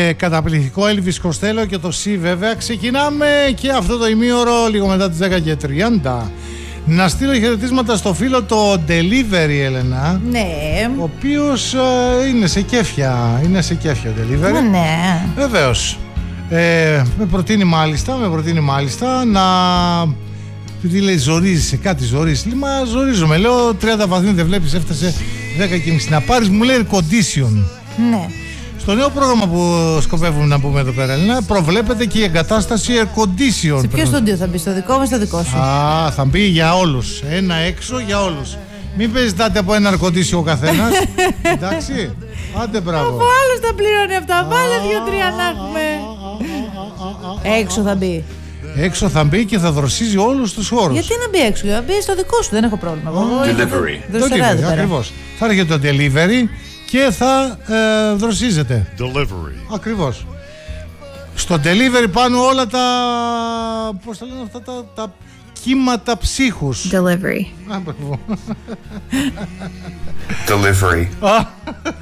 καταπληκτικό Elvis Costello και το C βέβαια. Ξεκινάμε και αυτό το ημίωρο λίγο μετά τις 10:30. Να στείλω χαιρετίσματα στο φίλο το Delivery, Έλενα. Ναι. Ο οποίος είναι σε κέφια. Είναι σε κέφια ο Delivery. Ναι. Βεβαίως. Με προτείνει μάλιστα να... Τι λέει, ζορίζεσαι, κάτι ζορίζεσαι. Λέει, μα ζορίζομαι. Λέω 30 βαθμοί δεν βλέπεις, έφτασε 10:30 να πάρεις. Μου λέει air condition. Ναι. Στο νέο πρόγραμμα που σκοπεύουμε να πούμε εδώ πέρα, Έλληνα, προβλέπεται και η εγκατάσταση air condition. Σε ποιο στούντιο θα μπει, στο δικό μου, στο δικό σου? Α, θα μπει για όλους. Ένα έξω για όλους. Μην ζητάτε από ένα air condition ο καθένας. Εντάξει. Άντε, μπράβο. Από άλλους τα πληρώνει αυτά. Βάλε 2-3 να έχουμε. Έξω θα μπει. Έξω θα μπει και θα δροσίζει όλους τους χώρους. Γιατί να μπει έξω, να μπει στο δικό σου, δεν έχω πρόβλημα. Delivery. Ακριβώς. Θα έρχεται το delivery και θα δροσίζεται. Delivery. Ακριβώς. Στο delivery πάνω όλα τα... πώς τα λένε αυτά τα κύματα ψύχους. Delivery. Delivery.